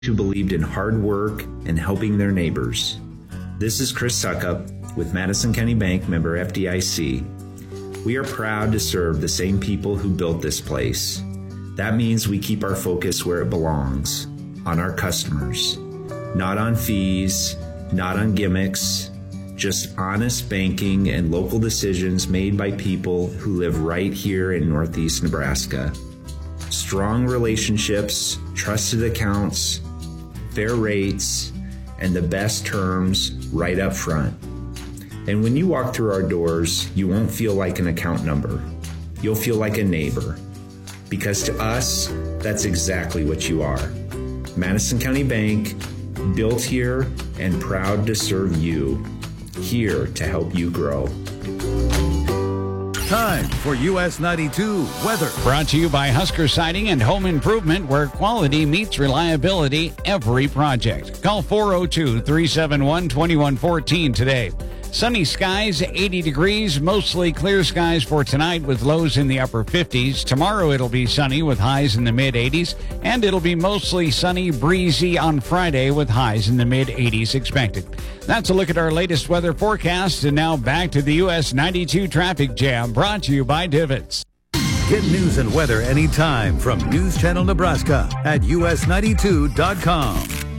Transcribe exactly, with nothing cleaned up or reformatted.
who believed in hard work and helping their neighbors. This is Chris Suckup with Madison County Bank, member F D I C. We are proud to serve the same people who built this place. That means we keep our focus where it belongs, on our customers. Not on fees, not on gimmicks, just honest banking and local decisions made by people who live right here in Northeast Nebraska. Strong relationships, trusted accounts, fair rates, and the best terms right up front. And when you walk through our doors, you won't feel like an account number. You'll feel like a neighbor. Because to us, that's exactly what you are. Madison County Bank, built here and proud to serve you. Here to help you grow. Time for U S ninety-two weather. Brought to you by Husker Siding and Home Improvement, where quality meets reliability every project. Call four oh two, three seven one, two one one four today. Sunny skies, eighty degrees, mostly clear skies for tonight with lows in the upper fifties. Tomorrow it'll be sunny with highs in the mid eighties, and it'll be mostly sunny, breezy on Friday with highs in the mid eighties expected. That's a look at our latest weather forecast, and now back to the U S ninety-two Traffic Jam, brought to you by Divots. Get news and weather anytime from News Channel Nebraska at U S ninety-two dot com.